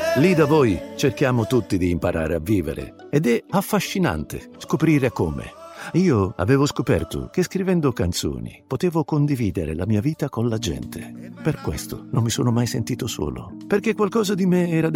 Lì da voi cerchiamo tutti di imparare a vivere ed è affascinante scoprire come. Io avevo scoperto che scrivendo canzoni potevo condividere la mia vita con la gente. Per questo non mi sono mai sentito solo, perché qualcosa di me era